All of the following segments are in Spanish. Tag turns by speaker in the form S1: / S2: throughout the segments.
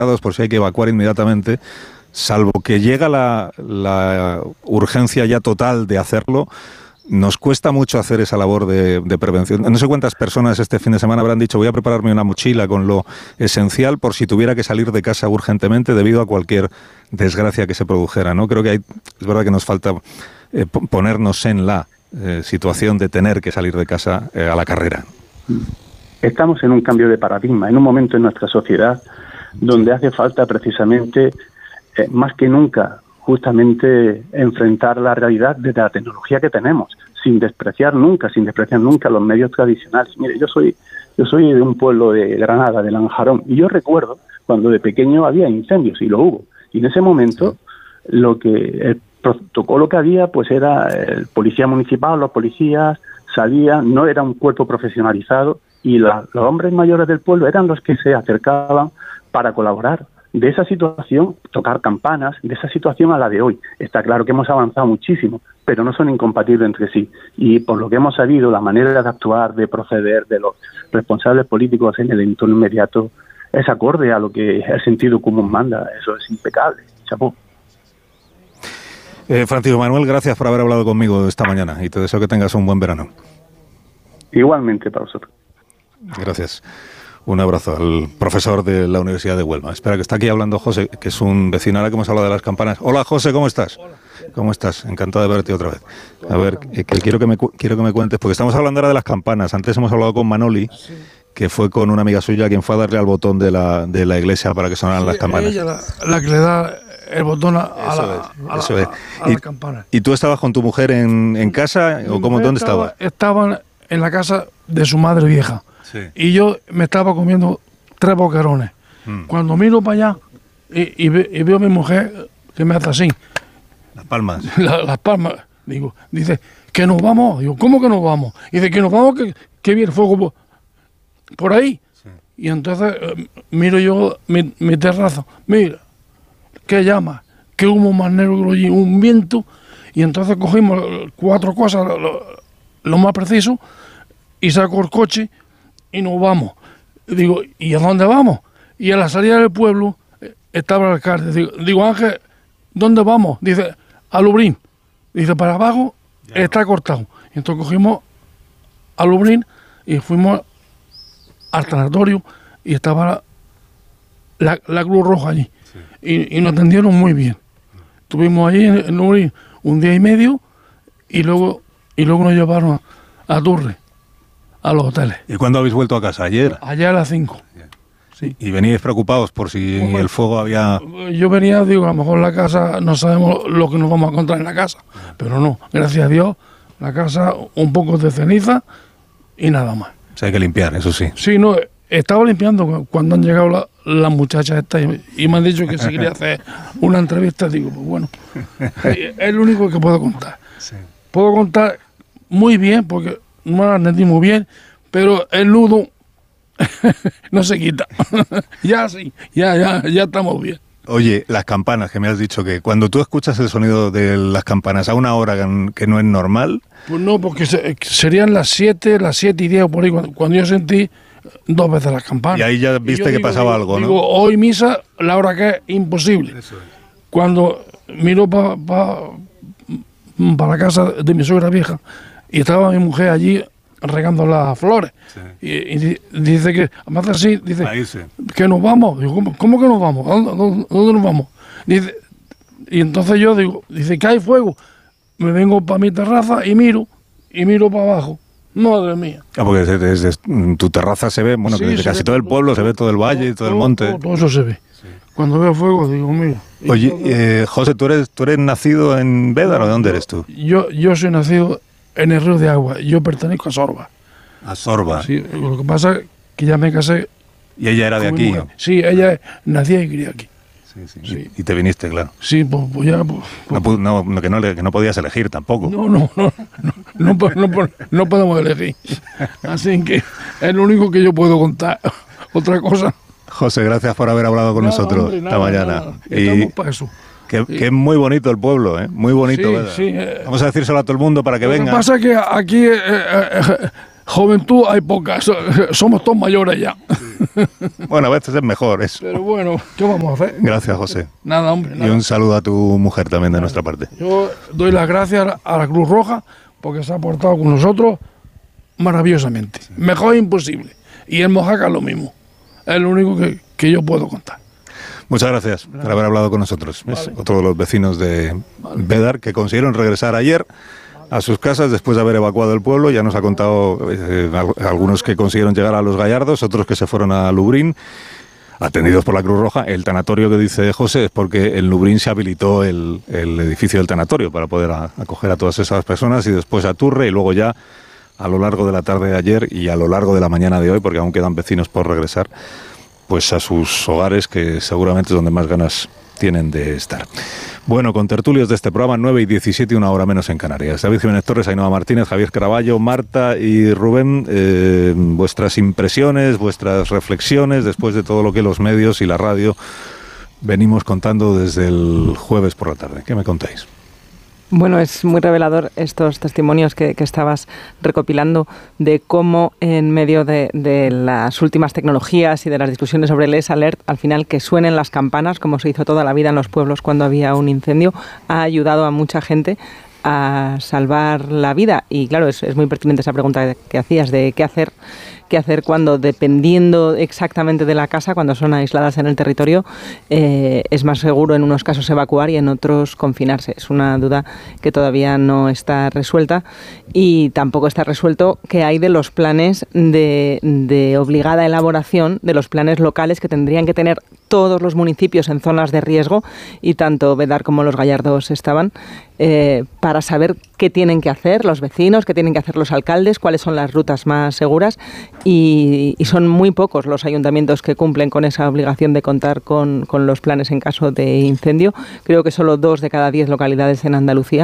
S1: por si hay que evacuar inmediatamente, salvo que llega la urgencia ya total de hacerlo. Nos cuesta mucho hacer esa labor de prevención. No sé cuántas personas este fin de semana habrán dicho: voy a prepararme una mochila con lo esencial por si tuviera que salir de casa urgentemente debido a cualquier desgracia que se produjera, ¿no? Creo que es verdad que nos falta ponernos en la situación de tener que salir de casa a la carrera.
S2: Estamos en un cambio de paradigma, en un momento en nuestra sociedad donde hace falta precisamente, más que nunca, justamente enfrentar la realidad de la tecnología que tenemos, sin despreciar nunca los medios tradicionales. Mire, yo soy de un pueblo de Granada, de Lanjarón, y yo recuerdo cuando de pequeño había incendios, y lo hubo, y en ese momento el protocolo que había pues era el policía municipal, los policías salían, no era un cuerpo profesionalizado, y los hombres mayores del pueblo eran los que se acercaban para colaborar. De esa situación, tocar campanas, de esa situación a la de hoy. Está claro que hemos avanzado muchísimo, pero no son incompatibles entre sí. Y por lo que hemos sabido, la manera de actuar, de proceder de los responsables políticos en el entorno inmediato es acorde a lo que el sentido común manda. Eso es impecable. Chapó.
S1: Francisco Manuel, gracias por haber hablado conmigo esta mañana y te deseo que tengas un buen verano.
S2: Igualmente para vosotros.
S1: Gracias. Un abrazo al profesor de la Universidad de Huelva. Espera, que está aquí hablando José, que es un vecino ahora que hemos hablado de las campanas. Hola, José, ¿cómo estás?
S3: Hola.
S1: ¿Cómo estás? Encantado de verte otra vez. A ver, que quiero que me cuentes, porque estamos hablando ahora de las campanas. Antes hemos hablado con Manoli, que fue con una amiga suya quien fue a darle al botón de la iglesia para que sonaran las campanas.
S3: Ella la que le da el botón a la campana.
S1: ¿Y tú estabas con tu mujer en casa o dónde estabas?
S3: Estaban en la casa de su madre vieja. Sí. Y yo me estaba comiendo 3 boquerones. Cuando miro para allá y veo a mi mujer que me hace así.
S1: Las palmas.
S3: Las palmas. Dice, que nos vamos. Digo, ¿cómo que nos vamos? Dice, que nos vamos, que viene el fuego por ahí. Sí. Y entonces miro yo mi terraza. Mira, qué llama, qué humo más negro y un viento. Y entonces cogimos 4 cosas, lo más preciso, y saco el coche y nos vamos. Digo, ¿y a dónde vamos? Y a la salida del pueblo estaba el alcalde. Digo, Ángel, ¿dónde vamos? Dice, a Lubrín. Dice, para abajo está cortado. Y entonces cogimos a Lubrín y fuimos al sanatorio y estaba la Cruz Roja allí. Sí. Y nos atendieron muy bien. Estuvimos allí en Lubrín 1 día y medio y luego nos llevaron a Turre, a los hoteles.
S1: ¿Y cuándo habéis vuelto a casa? ¿Ayer?
S3: Ayer a las 5. Sí.
S1: ¿Y veníais preocupados por si el fuego había...?
S3: Yo venía, digo, a lo mejor la casa, no sabemos lo que nos vamos a encontrar en la casa. Pero no, gracias a Dios, la casa un poco de ceniza y nada más.
S1: O sea, hay que limpiar, eso sí.
S3: Sí, no, estaba limpiando cuando han llegado las muchachas estas y me han dicho que si quería hacer una entrevista. Digo, pues bueno, es lo único que puedo contar. Sí. Puedo contar muy bien, porque no la entendí muy bien, pero el nudo no se quita. Ya sí, ya estamos bien.
S1: Oye, las campanas, que me has dicho que cuando tú escuchas el sonido de las campanas a una hora que no es normal...
S3: Pues no, porque serían las 7 y 10 por ahí, cuando yo sentí 2 veces las campanas.
S1: Y ahí ya viste que pasaba algo, ¿no?
S3: Digo, hoy misa, la hora que es imposible. Eso es. Cuando miro para la casa de mi suegra vieja y estaba mi mujer allí regando las flores. Sí. Y dice que, además así, dice, que nos vamos. Digo, ¿cómo que nos vamos? ¿Dónde nos vamos? Dice, y entonces yo digo, dice que hay fuego. Me vengo para mi terraza y miro para abajo. Madre mía.
S1: Porque desde tu terraza se ve, bueno, sí, desde casi todo el pueblo se ve todo el valle y todo el monte.
S3: Todo eso se ve. Sí. Cuando veo fuego digo, mira.
S1: Oye, José, ¿tú eres nacido en Bédaro? ¿De dónde eres tú?
S3: Yo soy nacido en el Río de Agua. Yo pertenezco a Sorba.
S1: ¿A Sorba?
S3: Sí, lo que pasa es que ya me casé.
S1: ¿Y ella era de aquí?
S3: Sí, ella nacía y crió aquí.
S1: Sí. Y te viniste, claro.
S3: Sí, pues ya...
S1: Que no podías elegir tampoco.
S3: No podemos elegir. Así que es lo único que yo puedo contar. Otra cosa...
S1: José, gracias por haber hablado con nosotros esta mañana.
S3: Estamos para eso.
S1: Que es muy bonito el pueblo, muy bonito.
S3: Sí,
S1: Vamos a decírselo a todo el mundo para que venga.
S3: Lo que pasa es que aquí juventud hay poca, somos todos mayores ya.
S1: Bueno, a veces es mejor eso.
S3: Pero bueno, ¿qué vamos a hacer?
S1: Gracias, José.
S3: Nada, hombre. Nada.
S1: Y un saludo a tu mujer también de nuestra parte.
S3: Yo doy las gracias a la Cruz Roja porque se ha portado con nosotros maravillosamente. Mejor imposible. Y en Mojácar lo mismo. Es lo único que yo puedo contar.
S1: Muchas gracias por haber hablado con nosotros. Vale. Es otro de los vecinos de Bédar que consiguieron regresar ayer a sus casas después de haber evacuado el pueblo. Ya nos ha contado algunos que consiguieron llegar a Los Gallardos, otros que se fueron a Lubrín, atendidos por la Cruz Roja. El tanatorio que dice José es porque en Lubrín se habilitó el edificio del tanatorio para poder acoger a todas esas personas, y después a Turre, y luego ya a lo largo de la tarde de ayer y a lo largo de la mañana de hoy, porque aún quedan vecinos por regresar, pues a sus hogares, que seguramente es donde más ganas tienen de estar. Bueno, con tertulios de este programa, 9:17, 1 hora menos en Canarias. David Jiménez Torres, Ainhoa Martínez, Javier Caraballo, Marta y Rubén, vuestras impresiones, vuestras reflexiones después de todo lo que los medios y la radio venimos contando desde el jueves por la tarde. ¿Qué me contáis?
S4: Bueno, es muy revelador estos testimonios que estabas recopilando de cómo en medio de las últimas tecnologías y de las discusiones sobre el S-Alert, al final que suenen las campanas, como se hizo toda la vida en los pueblos cuando había un incendio, ha ayudado a mucha gente a salvar la vida. Y claro, es muy pertinente esa pregunta que hacías de qué hacer cuando, dependiendo exactamente de la casa, cuando son aisladas en el territorio, es más seguro en unos casos evacuar y en otros confinarse. Es una duda que todavía no está resuelta, y tampoco está resuelto qué hay de los planes de obligada elaboración, de los planes locales que tendrían que tener todos los municipios en zonas de riesgo, y tanto Bédar como Los Gallardos estaban, para saber qué tienen que hacer los vecinos, qué tienen que hacer los alcaldes, cuáles son las rutas más seguras. Y son muy pocos los ayuntamientos que cumplen con esa obligación de contar con los planes en caso de incendio. Creo que solo 2 de cada 10 localidades en Andalucía,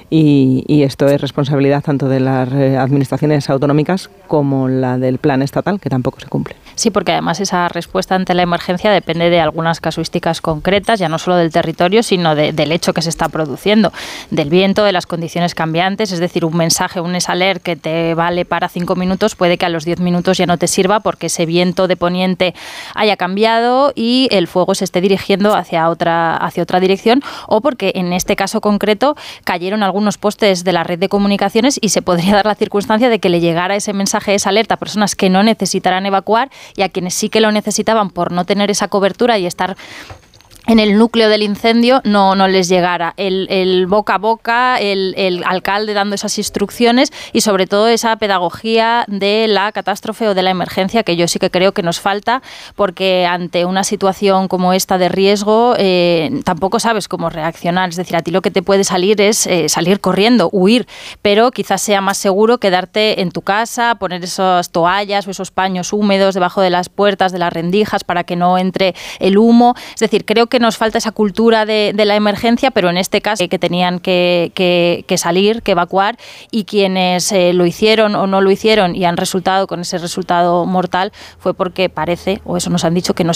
S4: y esto es responsabilidad tanto de las administraciones autonómicas como la del plan estatal, que tampoco se cumple.
S5: Sí, porque además esa respuesta ante la emergencia depende de algunas casuísticas concretas, ya no solo del territorio, sino del hecho que se está produciendo, del viento, de las condiciones cambiantes. Es decir, un mensaje, un S-Alert que te vale para 5 minutos, puede que a los 10 minutos ya no te sirva porque ese viento de poniente haya cambiado y el fuego se esté dirigiendo hacia otra dirección, o porque en este caso concreto cayeron algunos postes de la red de comunicaciones y se podría dar la circunstancia de que le llegara ese mensaje, esa alerta a personas que no necesitarán evacuar, y a quienes sí que lo necesitaban por no tener esa cobertura y estar en el núcleo del incendio no les llegara el boca a boca, el alcalde dando esas instrucciones, y sobre todo esa pedagogía de la catástrofe o de la emergencia, que yo sí que creo que nos falta, porque ante una situación como esta de riesgo tampoco sabes cómo reaccionar. Es decir, a ti lo que te puede salir es salir corriendo, huir, pero quizás sea más seguro quedarte en tu casa, poner esas toallas o esos paños húmedos debajo de las puertas, de las rendijas, para que no entre el humo. Es decir, creo que nos falta esa cultura de la emergencia, pero en este caso que tenían que salir, que evacuar, y quienes lo hicieron o no lo hicieron y han resultado con ese resultado mortal fue porque parece, o eso nos han dicho, que no